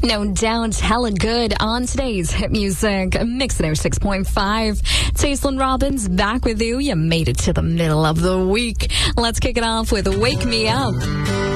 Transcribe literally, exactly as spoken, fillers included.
No doubt, hella good on today's hit music. Mix it oh six point five. Taistlin Robbins back with you. You made it to the middle of the week. Let's kick it off with Wake Me Up.